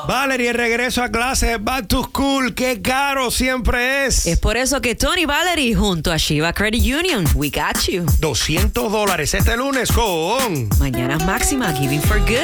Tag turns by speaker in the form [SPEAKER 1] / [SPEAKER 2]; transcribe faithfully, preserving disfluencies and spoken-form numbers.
[SPEAKER 1] Valerie, regreso a clase, back to school, qué caro siempre es.
[SPEAKER 2] Es por eso que Tony Valerie junto a Shiva Credit Union, we got you.
[SPEAKER 1] doscientos dólares este lunes con
[SPEAKER 2] Mañanas Máxima, Giving for Good.